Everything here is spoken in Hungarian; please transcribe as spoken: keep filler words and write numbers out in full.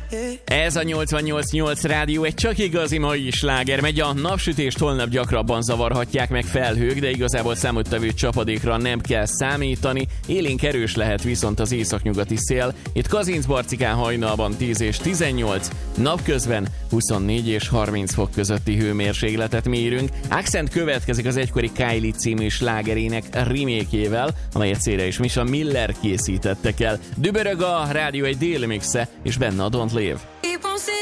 Ez a nyolcvannyolc nyolc rádió egy csak igazi mai sláger. Megy a napsütést, holnap gyakrabban zavarhatják meg felhők, de igazából számottevő csapadékra nem kell számítani. Élénk erős lehet viszont az északnyugati szél. Itt Kazincbarcikán hajnalban tíz és tizennyolc, napközben huszonnégy és harminc fok közötti hőmérsékletet mérünk. Accent következik az egykori Kylie című slágerének remake-jével, amelyet Cére és Misha Miller készítettek el. Dübörög a rádió egy déli mixe, és benne a Don't Live. Keep on saying